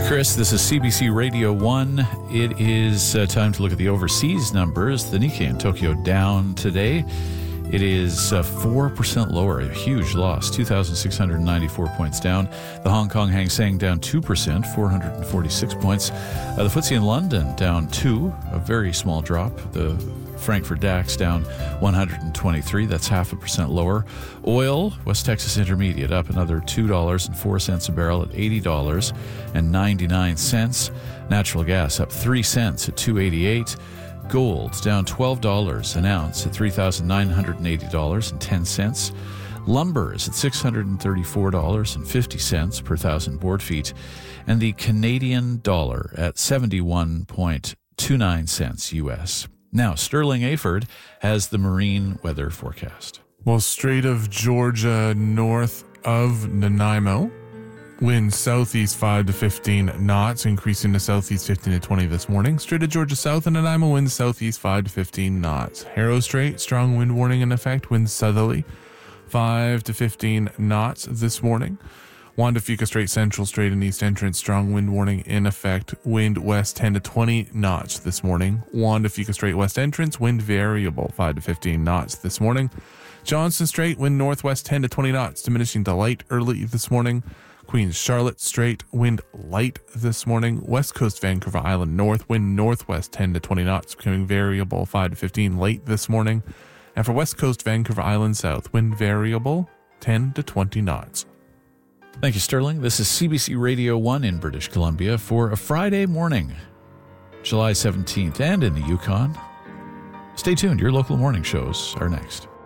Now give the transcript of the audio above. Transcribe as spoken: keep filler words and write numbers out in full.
Chris, this is C B C Radio one. It is uh, time to look at the overseas numbers. The Nikkei in Tokyo down today. It is uh, four percent lower, a huge loss, two thousand six hundred ninety-four points down. The Hong Kong Hang Seng down two percent, four hundred forty-six points. Uh, the F T S E in London down two, a very small drop. The Frankfurt DAX down one hundred twenty-three, that's half a percent lower. Oil, West Texas Intermediate, up another two dollars and four cents a barrel at eighty dollars and ninety-nine cents. Natural gas up three cents at two dollars and eighty-eight cents. Gold down twelve dollars an ounce at three thousand nine hundred eighty dollars and ten cents. Lumber is at six hundred thirty-four dollars and fifty cents per thousand board feet. And the Canadian dollar at seventy-one point two nine cents U S. Now, Sterling Aford has the marine weather forecast. Well, Strait of Georgia north of Nanaimo. Winds southeast five to fifteen knots, increasing to southeast fifteen to twenty this morning. Strait of Georgia south and Nanaimo winds southeast five to fifteen knots. Harrow Strait, strong wind warning in effect, winds southerly five to fifteen knots this morning. Juan de Fuca Strait, Central Strait and East Entrance, strong wind warning in effect, wind west ten to twenty knots this morning. Juan de Fuca Strait, West Entrance, wind variable five to fifteen knots this morning. Johnston Strait, wind northwest ten to twenty knots, diminishing to light early this morning. Queens Charlotte Strait, wind light this morning. West Coast Vancouver Island north, wind northwest ten to twenty knots, becoming variable five to fifteen late this morning. And for West Coast Vancouver Island south, wind variable ten to twenty knots. Thank you, Sterling. This is C B C Radio one in British Columbia for a Friday morning, July seventeenth, and in the Yukon. Stay tuned. Your local morning shows are next.